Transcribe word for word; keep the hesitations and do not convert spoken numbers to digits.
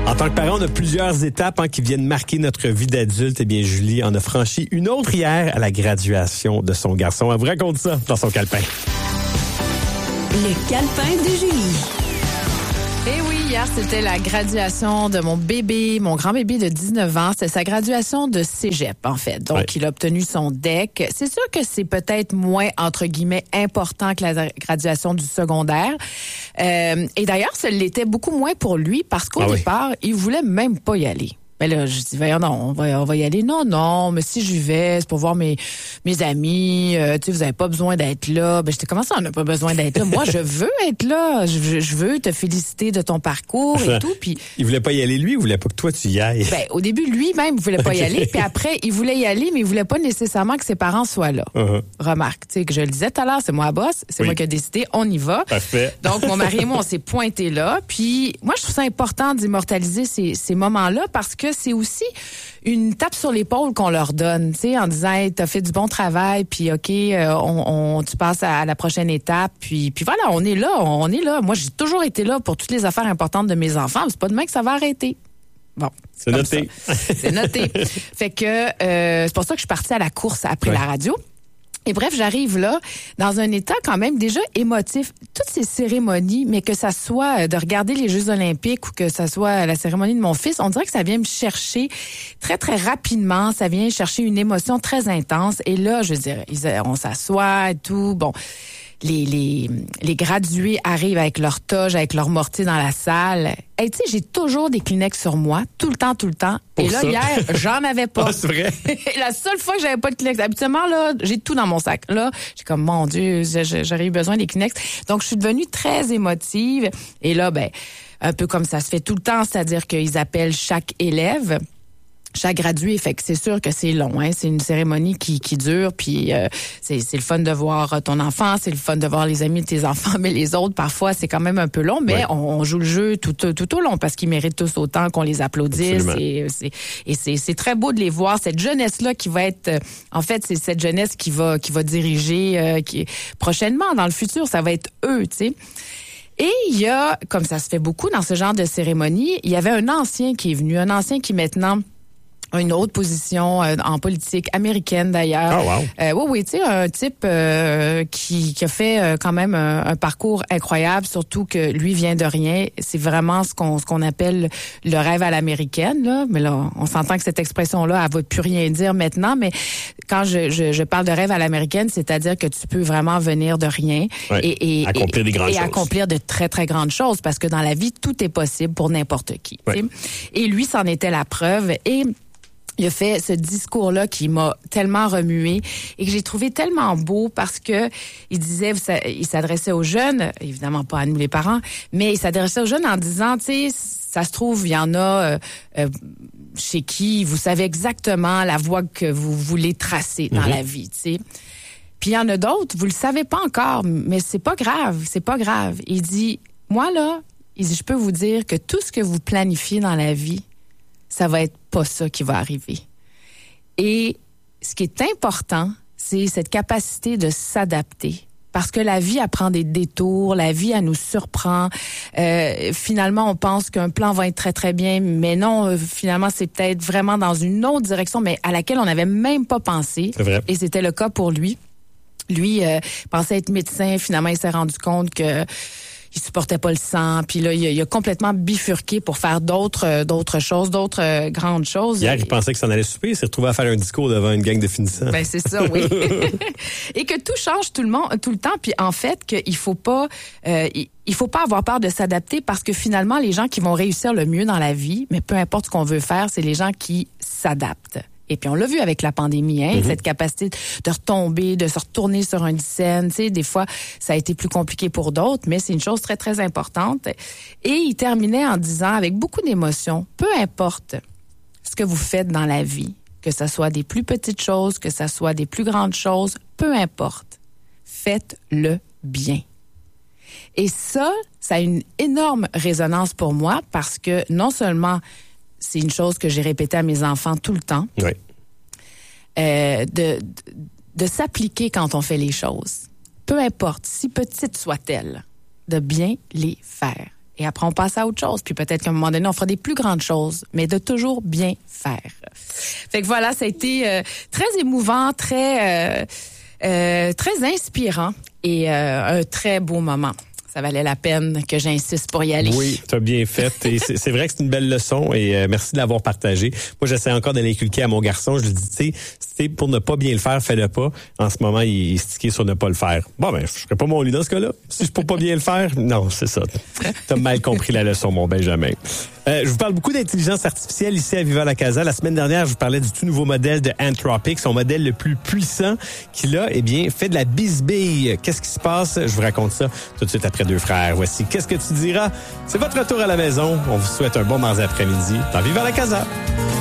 En tant que parent, on a plusieurs étapes hein, qui viennent marquer notre vie d'adulte. Eh bien, Julie en a franchi une autre hier à la graduation de son garçon. Elle vous raconte ça dans son calepin. Le calepin de Julie. Eh oui, hier, c'était la graduation de mon bébé, mon grand bébé de dix-neuf ans. C'était sa graduation de cégep, en fait. Donc, ouais. Il a obtenu son D E C. C'est sûr que c'est peut-être moins, entre guillemets, important que la graduation du secondaire. Euh, et d'ailleurs, ça l'était beaucoup moins pour lui parce qu'au ah départ, oui. il voulait même pas y aller. Mais là, je dis, voyons, non, on va, on va y aller. Non, non, mais si j'y vais, c'est pour voir mes, mes amis. Euh, tu sais, vous avez pas besoin d'être là. Ben, j'étais, comment ça, on n'a pas besoin d'être là? Moi, je veux être là. Je, je veux te féliciter de ton parcours et tout. Puis, il voulait pas y aller, lui, ou il voulait pas que toi, tu y ailles? Ben, au début, lui-même, il voulait pas okay. y aller. Puis après, il voulait y aller, mais il voulait pas nécessairement que ses parents soient là. Uh-huh. Remarque, tu sais, que je le disais tout à l'heure, c'est moi la boss. C'est oui. moi qui ai décidé, on y va. Parfait. Donc, mon mari et moi, on s'est pointés là. Puis, moi, je trouve ça important d'immortaliser ces, ces moments-là parce que c'est aussi une tape sur l'épaule qu'on leur donne, tu sais, en disant hey, t'as fait du bon travail, puis ok, euh, on, on, tu passes à, à la prochaine étape, puis puis voilà, on est là, on est là. Moi, j'ai toujours été là pour toutes les affaires importantes de mes enfants. C'est pas demain que ça va arrêter. Bon, c'est noté. C'est noté. Fait que euh, c'est pour ça que je suis partie à la course après ouais. la radio. Et bref, j'arrive là dans un état quand même déjà émotif. Toutes ces cérémonies, mais que ça soit de regarder les Jeux olympiques ou que ça soit la cérémonie de mon fils, on dirait que ça vient me chercher très, très rapidement. Ça vient chercher une émotion très intense. Et là, je veux dire, on s'assoit et tout. Bon, les, les, les gradués arrivent avec leur toge, avec leur mortier dans la salle. Et tu sais, j'ai toujours des Kleenex sur moi, tout le temps, tout le temps. Pour et là, ça. hier, j'en avais pas. Ah, c'est vrai? La seule fois que j'avais pas de Kleenex. Habituellement, là, j'ai tout dans mon sac. Là, j'ai comme, mon Dieu, j'aurais eu besoin des Kleenex. Donc, je suis devenue très émotive. Et là, ben, un peu comme ça se fait tout le temps, c'est-à-dire qu'ils appellent chaque élève. Chaque gradué, fait que c'est sûr que c'est long, hein. C'est une cérémonie qui, qui dure, puis euh, c'est, c'est le fun de voir ton enfant, c'est le fun de voir les amis de tes enfants, mais les autres, parfois, c'est quand même un peu long, mais ouais. on, on joue le jeu tout, tout, tout au long parce qu'ils méritent tous autant qu'on les applaudisse. Et, c'est, et c'est, c'est très beau de les voir, cette jeunesse-là qui va être, euh, en fait, c'est cette jeunesse qui va, qui va diriger euh, qui, prochainement, dans le futur, ça va être eux, tu sais. Et il y a, comme ça se fait beaucoup dans ce genre de cérémonie, il y avait un ancien qui est venu, un ancien qui maintenant une autre position euh, en politique américaine d'ailleurs. Oh, wow. Euh, oui, oui, tu sais, un type euh, qui, qui a fait euh, quand même un, un parcours incroyable, surtout que lui vient de rien. C'est vraiment ce qu'on ce qu'on appelle le rêve à l'américaine, là. Mais là, on s'entend que cette expression-là, elle va plus rien dire maintenant. Mais quand je, je, je parle de rêve à l'américaine, c'est-à-dire que tu peux vraiment venir de rien ouais. et, et accomplir des grandes et choses. accomplir de très très grandes choses, parce que dans la vie, tout est possible pour n'importe qui. Ouais. Et lui, c'en était la preuve. Et il a fait ce discours-là qui m'a tellement remué et que j'ai trouvé tellement beau parce que il disait, il s'adressait aux jeunes, évidemment pas à nous les parents, mais il s'adressait aux jeunes en disant, tu sais, ça se trouve, il y en a euh, euh, chez qui vous savez exactement la voie que vous voulez tracer dans mm-hmm. la vie, tu sais. Puis il y en a d'autres, vous le savez pas encore, mais c'est pas grave, c'est pas grave. Il dit, moi là, il dit, je peux vous dire que tout ce que vous planifiez dans la vie, ça va être pas ça qui va arriver. Et ce qui est important, c'est cette capacité de s'adapter. Parce que la vie, elle prend des détours, la vie, elle nous surprend. Euh, finalement, on pense qu'un plan va être très, très bien, mais non, euh, finalement, c'est peut-être vraiment dans une autre direction, mais à laquelle on n'avait même pas pensé. C'est vrai. Et c'était le cas pour lui. Lui euh, pensait être médecin, finalement, il s'est rendu compte que il supportait pas le sang, puis là il a, il a complètement bifurqué pour faire d'autres euh, d'autres choses, d'autres euh, grandes choses. Hier, il pensait que ça en allait souper, il s'est retrouvé à faire un discours devant une gang de finissants. Ben c'est ça, oui. Et que tout change tout le monde, tout le temps, puis en fait qu'il faut pas, euh, il, il faut pas avoir peur de s'adapter parce que finalement les gens qui vont réussir le mieux dans la vie, mais peu importe ce qu'on veut faire, c'est les gens qui s'adaptent. Et puis on l'a vu avec la pandémie, hein, mm-hmm. cette capacité de retomber, de se retourner sur une scène. Tu sais, des fois, ça a été plus compliqué pour d'autres, mais c'est une chose très, très importante. Et il terminait en disant, avec beaucoup d'émotion, peu importe ce que vous faites dans la vie, que ce soit des plus petites choses, que ce soit des plus grandes choses, peu importe, faites-le bien. Et ça, ça a une énorme résonance pour moi parce que non seulement c'est une chose que j'ai répétée à mes enfants tout le temps. Oui. Euh, de, de, de s'appliquer quand on fait les choses. Peu importe, si petites soient-elles, de bien les faire. Et après, on passe à autre chose. Puis peut-être qu'à un moment donné, on fera des plus grandes choses, mais de toujours bien faire. Fait que voilà, ça a été euh, très émouvant, très, euh, euh, très inspirant et euh, un très beau moment. Ça valait la peine que j'insiste pour y aller. Oui, tu as bien fait. Et c'est, c'est vrai que c'est une belle leçon et euh, merci de l'avoir partagé. Moi, j'essaie encore de l'inculquer à mon garçon. Je lui dis, tu sais, pour ne pas bien le faire, fais-le pas. En ce moment, il est stické sur ne pas le faire. Bon, ben, je ferai pas mon lit dans ce cas-là. Si je peux pas bien le faire, non, c'est ça. T'as mal compris la leçon, mon Benjamin. Euh, je vous parle beaucoup d'intelligence artificielle ici à Viva la Casa. La semaine dernière, je vous parlais du tout nouveau modèle de Anthropic, son modèle le plus puissant qui, là, eh bien, fait de la bisbille. Qu'est-ce qui se passe? Je vous raconte ça tout de suite après Deux frères. Voici Qu'est-ce que tu diras? C'est votre retour à la maison. On vous souhaite un bon mardi après-midi dans Viva la Casa.